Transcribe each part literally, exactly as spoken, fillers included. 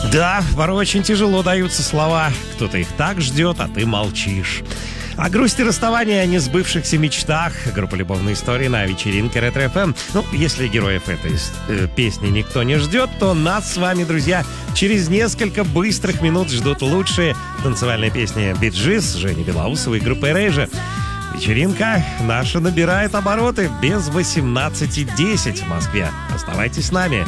Да, порой очень тяжело даются слова. Кто-то их так ждет, а ты молчишь. О грусти расставания, о несбывшихся мечтах. Группа «Любовные истории» на вечеринке Ретро эф эм. Ну, если героев этой э, песни никто не ждет, то нас с вами, друзья, через несколько быстрых минут ждут лучшие танцевальные песни Bee Gees, Жени Белоусовой и группы Erasure. Вечеринка наша набирает обороты без восемнадцати десять в Москве. Оставайтесь с нами.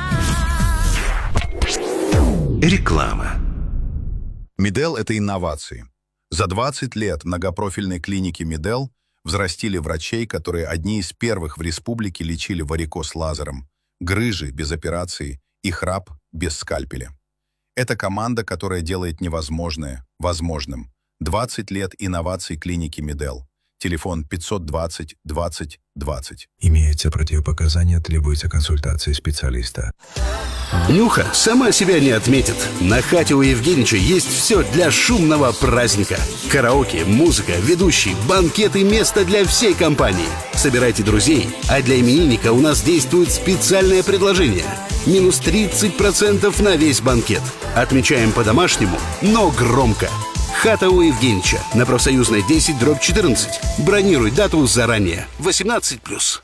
Реклама. Медел — это инновации. За двадцать лет многопрофильной клиники Медел взрастили врачей, которые одни из первых в республике лечили варикоз лазером, грыжи без операции и храп без скальпеля. Это команда, которая делает невозможное возможным. двадцать лет инноваций клиники Медел. Телефон пятьсот двадцать двадцать двадцать. Имеются противопоказания, требуется консультация специалиста. Нюха сама себя не отметит. На хате у Евгеньевича есть все для шумного праздника. Караоке, музыка, ведущий, банкеты, место для всей компании. Собирайте друзей, а для именинника у нас действует специальное предложение. Минус тридцать процентов на весь банкет. Отмечаем по-домашнему, но громко. Хата у Евгеньевича на Профсоюзной десять дробь четырнадцать. Бронируй дату заранее. восемнадцать плюс.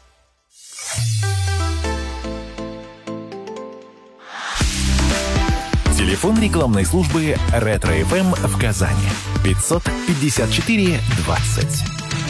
Телефон рекламной службы Ретро эф эм в Казани. пятьсот пятьдесят четыре двадцать.